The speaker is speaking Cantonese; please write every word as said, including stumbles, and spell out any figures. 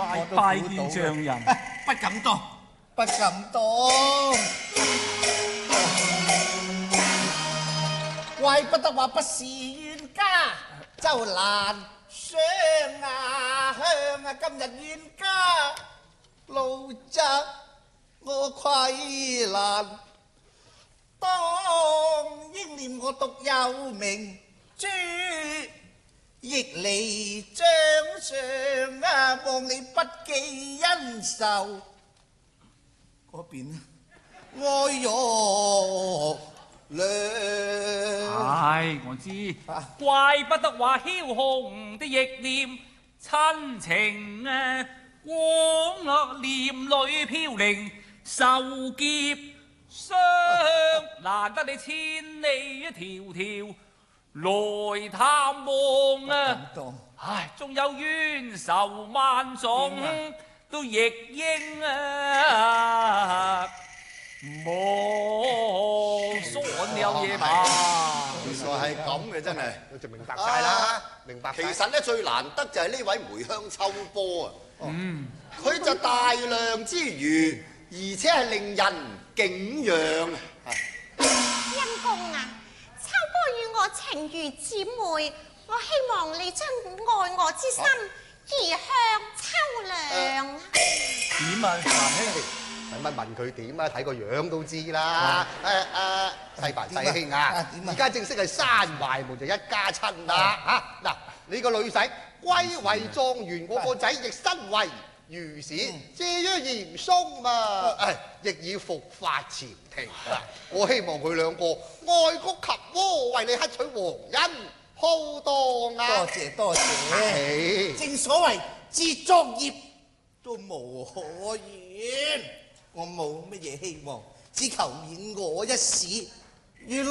拜拜見丈人， 不敢當，不敢當。怪不得話不是冤家就難相啊鄉啊！今日冤家老則我愧難，當英念我獨有名珠，益你將相啊！望你不記恩仇嗰邊愛若亮。 唉，我知，怪不得話梟雄的憶念親情啊，往落念裏飄零，受劫傷，難得你千里迢迢來探望啊！唉，仲有冤仇萬種，都亦應啊！冇傻有嘢吧？ 原來係咁嘅，真係我就明白晒啦，明白。 其實咧最難得就係呢位梅香秋波啊！ 嗯， 佢就大量之餘，而且係令人敬仰。 陰公啊，秋波與我情如姊妹，我希望你將愛我之心移向秋娘。 點啊，蘭兄？ 使乜問佢點啊？睇個樣都知啦。誒誒，世伯世兄啊，而家正式係山懷門就一家親啦嚇。嗱，你個女仔歸為狀元，我個仔亦身為御史。至於嚴嵩嘛，誒亦已復發朝廷啦。我希望佢兩個愛谷及烏，為你乞取皇恩浩蕩啊！ 多謝多謝。正所謂自作孽都無可原，我冇乜嘢希望，只求免我一死。